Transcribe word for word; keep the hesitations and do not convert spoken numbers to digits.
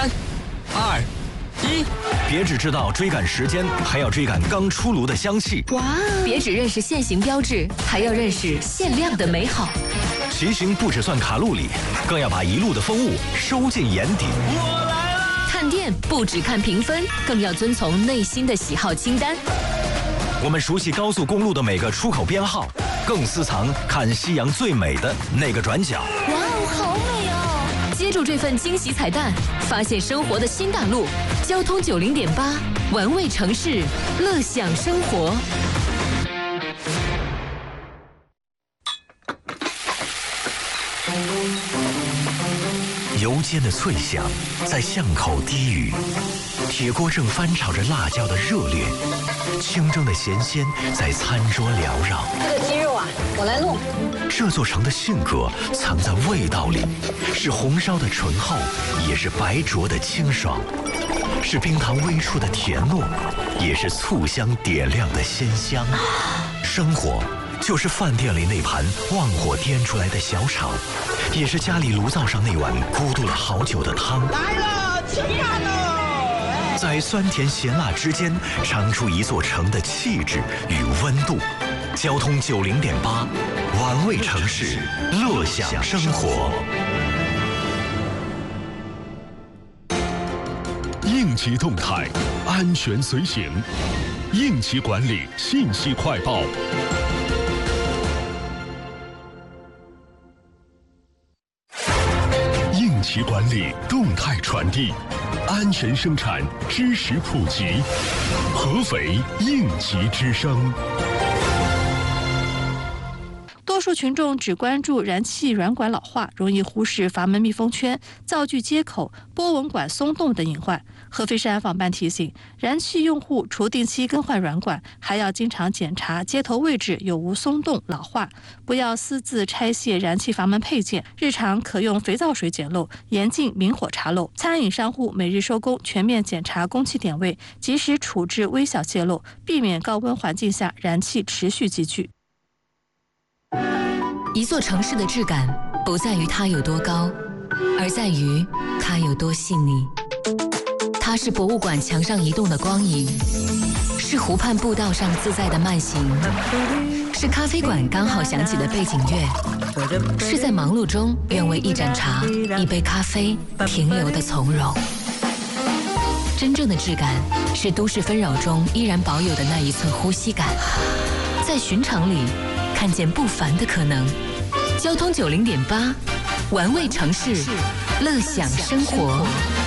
三、二、一， 别只知道追赶时间，还要追赶刚出炉的香气。 哇！别只认识限行标志，还要认识限量的美好。 骑行不只算卡路里，更要把一路的风物收进眼底。 我来了！ 看店不只看评分，更要遵从内心的喜好清单。 我们熟悉高速公路的每个出口编号，更私藏看夕阳最美的那个转角。 哇哦，好美哦！接住这份惊喜彩蛋，发现生活的新大陆。交通九零点八，玩味城市，乐享生活。 油煎的脆响在巷口低语，铁锅正翻炒着辣椒的热烈，清蒸的咸鲜在餐桌缭绕。 这个鸡肉啊，我来弄。 这座城的性格藏在味道里，是红烧的醇厚，也是白灼的清爽，是冰糖微触的甜糯，也是醋香点亮的鲜香。生活就是饭店里那盘旺火颠出来的小炒，也是家里炉灶上那碗咕嘟了好久的汤。 来了，吃饭喽！ 在酸甜咸辣之间，尝出一座城的气质与温度。交通九零点八，玩味城市，乐享生活。 应急动态，安全随行。应急管理信息快报。应急管理动态传递，安全生产知识普及，合肥应急之声。 多数群众只关注燃气软管老化，容易忽视阀门密封圈、灶具接口、波纹管松动等隐患。合肥市安防办提醒，燃气用户除定期更换软管，还要经常检查接头位置有无松动老化，不要私自拆卸燃气阀门配件，日常可用肥皂水检漏，严禁明火查漏。餐饮商户每日收工全面检查供气点位，及时处置微小泄漏，避免高温环境下燃气持续积聚。 一座城市的质感不在于它有多高，而在于它有多细腻。它是博物馆墙上移动的光影，是湖畔步道上自在的慢行，是咖啡馆刚好响起的背景乐，是在忙碌中愿为一盏茶、一杯咖啡停留的从容。真正的质感是都市纷扰中依然保有的那一寸呼吸感，在寻常里看见不凡的可能。交通九零点八，玩味城市，乐享生活。